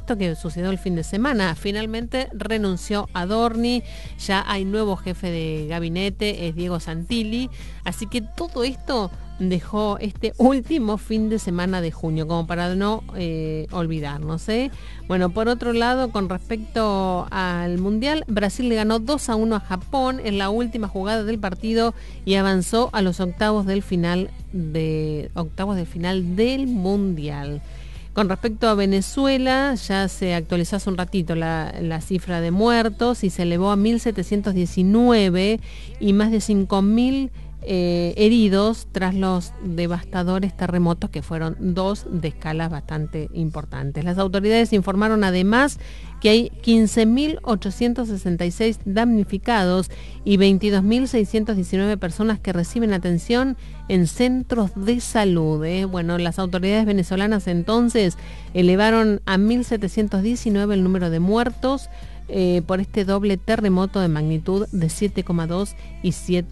esto que sucedió el fin de semana. Finalmente renunció Adorni, ya hay nuevo jefe de gabinete, es Diego Santilli, así que todo esto dejó este último fin de semana de junio, como para no olvidarnos, ¿eh? Bueno, por otro lado, con respecto al Mundial, Brasil le ganó 2-1 a Japón en la última jugada del partido y avanzó a los octavos de final del Mundial. Con respecto a Venezuela, ya se actualizó hace un ratito la cifra de muertos y se elevó a 1.719 y más de 5.000 heridos tras los devastadores terremotos, que fueron 2 de escalas bastante importantes. Las autoridades informaron además que hay 15.866 damnificados y 22.619 personas que reciben atención en centros de salud. Bueno, las autoridades venezolanas entonces elevaron a 1.719 el número de muertos por este doble terremoto de magnitud de 7,2 y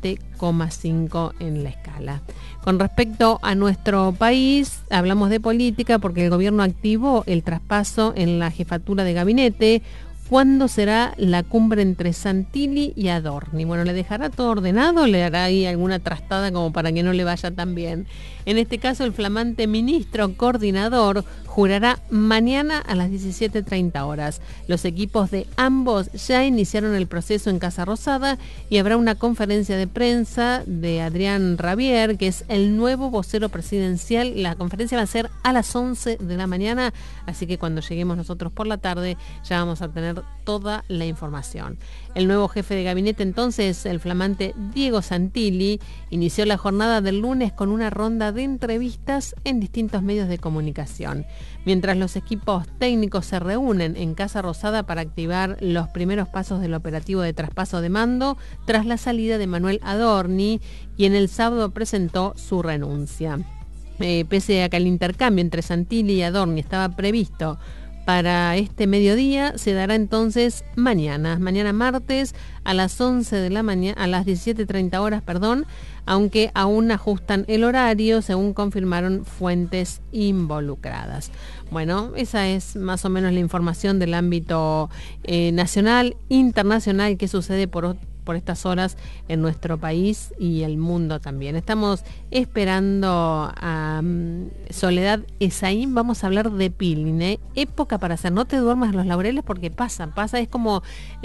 7,5 en la escala. Con respecto a nuestro país, hablamos de política porque el gobierno activó el traspaso en la jefatura de gabinete. ¿Cuándo será la cumbre entre Santilli y Adorni? Bueno, ¿le dejará todo ordenado? ¿Le hará ahí alguna trastada como para que no le vaya tan bien? En este caso, el flamante ministro coordinador jurará mañana a las 17:30 horas. Los equipos de ambos ya iniciaron el proceso en Casa Rosada y habrá una conferencia de prensa de Adrián Rabier, que es el nuevo vocero presidencial. La conferencia va a ser a las 11 de la mañana, así que cuando lleguemos nosotros por la tarde ya vamos a tener toda la información. El nuevo jefe de gabinete entonces, el flamante Diego Santilli, inició la jornada del lunes con una ronda de entrevistas en distintos medios de comunicación. Mientras los equipos técnicos se reúnen en Casa Rosada para activar los primeros pasos del operativo de traspaso de mando tras la salida de Manuel Adorni, quien el sábado presentó su renuncia. Pese a que el intercambio entre Santilli y Adorni estaba previsto para este mediodía, se dará entonces mañana martes a las 11 de la mañana, a las 17:30 horas, aunque aún ajustan el horario, según confirmaron fuentes involucradas. Bueno, esa es más o menos la información del ámbito nacional, internacional, que sucede por estas horas en nuestro país y el mundo también. Estamos esperando a Soledad Esaín. Vamos a hablar de peeling, época para hacer. No te duermas los laureles porque pasa, es como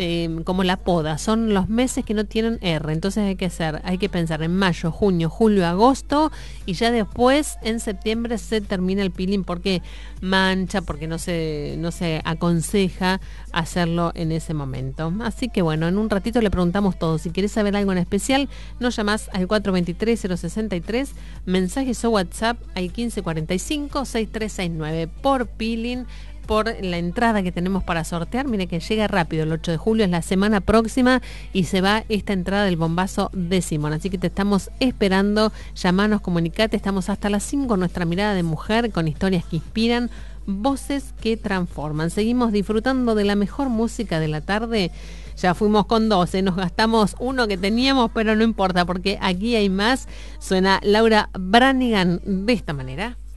la poda, son los meses que no tienen R, entonces hay que pensar en mayo, junio, julio, agosto, y ya después en septiembre se termina el peeling porque mancha, porque no se aconseja hacerlo en ese momento. Así que bueno, en un ratito le preguntamos todo. Si querés saber algo en especial, nos llamás al 423-063, mensajes o WhatsApp al 1545-6369 por peeling, por la entrada que tenemos para sortear. Mire que llega rápido, el 8 de julio es la semana próxima y se va esta entrada del bombazo de Simón. Así que te estamos esperando, llamanos, comunicate, estamos hasta las 5, nuestra mirada de mujer con historias que inspiran, voces que transforman. Seguimos disfrutando de la mejor música de la tarde. Ya fuimos con 12, nos gastamos uno que teníamos, pero no importa porque aquí hay más. Suena Laura Branigan de esta manera.